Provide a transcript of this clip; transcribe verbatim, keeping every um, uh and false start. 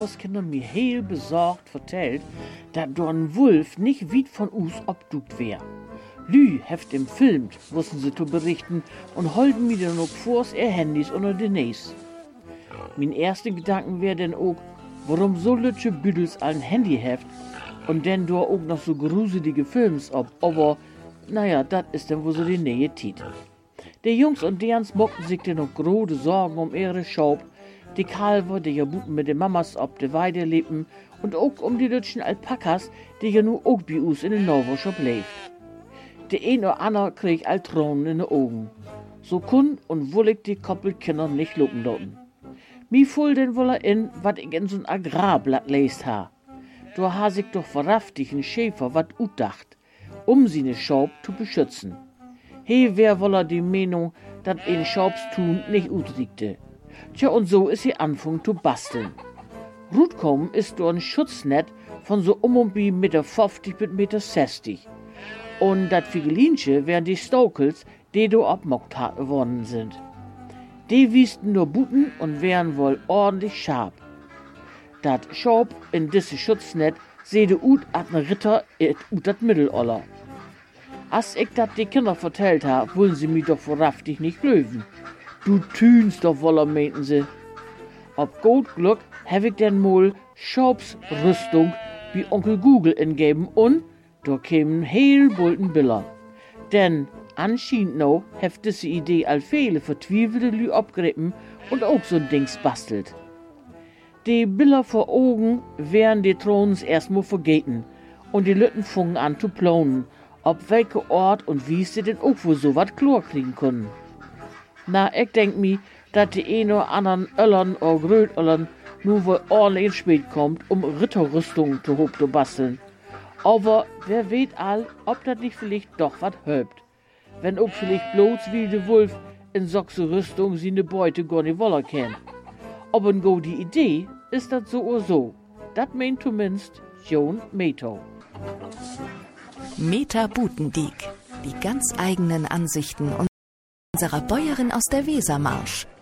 Das Kinder mir heel besorgt vertellt, dat do ein Wolf nicht weit von us obdukt wär. Lü heft im filmt, wussten sie zu berichten, und holden mir dann auch vors ihr Handys unter den Näs. Mein erster Gedanken wär denn auch, warum so lütsche Büdels ein Handy heft und denn do auch noch so gruselige Films ob, aber naja, dat ist denn wo so die Nähe tiet. Die Jungs und derns mockten sich denn noch grode Sorgen um ihre Schaub, die Kalver, die ja Buten mit den Mamas ob de Weide lebten und auch um die lütschen Alpakas, die ja nu auch bei us in den Norwoschop lebt. De ein oder ander krieg all Tronen in de Augen. So kun und wollig die Koppelkinder nicht lupen dorten. Mi fuhl den woller in, wat ich in so'n Agrarblatt lest ha. Do ha sich doch verraftig ein Schäfer wat utdacht, um seine Schaub zu beschützen. He wär woller die Meinung, dat ein Schaubstun nicht utriegte. Tja, und so ist sie anfang zu basteln. Rutkommen ist do ein Schutznet von so um und bi Meter fünfzig bis Meter sechzig. Und dat Figelinsche wären die Stokels, die do abmockt worden sind. Die wiesten nur Buten und wären wohl ordentlich scharf. Dat Schaub in disse Schutznet sehde ut at ne Ritter ut dat Mitteloller. As ich dat die Kinder vertellt ha, wollen sie mi doch verraftig nicht löwen. Du tünst doch woller, meinten sie. Ob gut Glück hab ich denn mal Schaubs Rüstung wie Onkel Google ingeben und da kämen heel bulten Biller. Denn anscheinend no heft diese Idee all viele vertwiefelte Lü abgrippen und auch so'n Dings bastelt. Die Biller vor Augen wären die Throns erstmal vergeten und die Lütten fungen an zu planen, ob welche Ort und wie sie denn auch wohl so wat Chlor kriegen können. Na, ich denk mi, dat die ein oder anderen Öllern oder Grötöllern nur wohl ordentlich ins Spät kommt, um Ritterrüstungen zu hoch zu basteln. Aber wer weet all, ob dat nicht vielleicht doch wat hölbt. Wenn auch vielleicht bloß wie de Wolf in soxe Rüstung seine Beute gar nicht woller kennt. Aber eine gute Idee ist dat so oder so. Dat meint zumindest Joan Meto. Meta Butendiek. Die ganz eigenen Ansichten unserer Bäuerin aus der Wesermarsch.